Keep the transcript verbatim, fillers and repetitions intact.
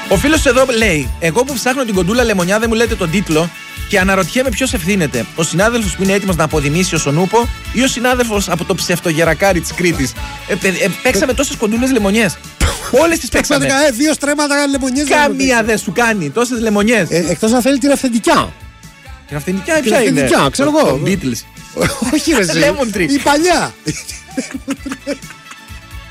Ο φίλος εδώ λέει: εγώ που ψάχνω την κοντούλα λεμονιά δεν μου λέτε τον τίτλο και αναρωτιέμαι ποιος ευθύνεται. Ο συνάδελφος που είναι έτοιμος να αποδημήσει ο Σονούπο ή ο συνάδελφος από το ψευτογερακάρι της Κρήτης. Ε, ε, ε, παίξαμε τόσες κοντούλες λεμονιές. Όλες τις παίξαμε. Ε, δύο στρέμματα λεμονιές. Καμία δεν σου κάνει τόσες λεμονιές. Ε, εκτός να θέλει την αυθεντικιά. Την αυθεντικιά, ποια είναι? Ξέρω εγώ. Beatles. Όχι, ρε, η παλιά.